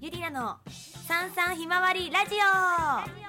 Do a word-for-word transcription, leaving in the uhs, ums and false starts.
ゆりなのさんさんひまわりラジオ。